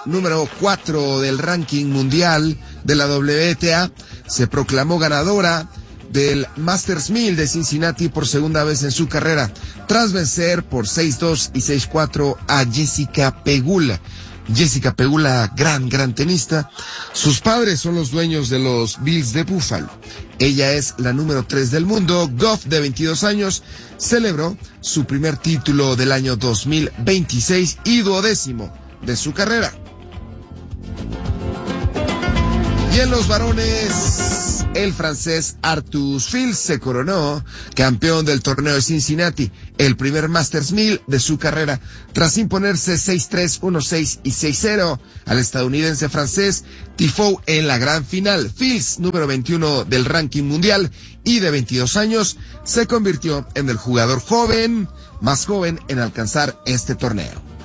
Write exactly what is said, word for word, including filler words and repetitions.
número cuatro del ranking mundial de la W T A, se proclamó ganadora del Masters mil de Cincinnati por segunda vez en su carrera, tras vencer por seis dos y seis cuatro a Jessica Pegula. Jessica Pegula, gran, gran tenista. Sus padres son los dueños de los Bills de Buffalo. Ella es la número tres del mundo. Goff, de veintidós años, celebró su primer título del año dos mil veintiséis y duodécimo de su carrera. Y en los varones, el francés Arthur Fils se coronó campeón del torneo de Cincinnati, el primer Masters mil de su carrera, tras imponerse seis tres, uno seis y seis cero al estadounidense francés Tiafoe en la gran final. Fils, número veintiuno del ranking mundial y de veintidós años, se convirtió en el jugador joven, más joven en alcanzar este torneo.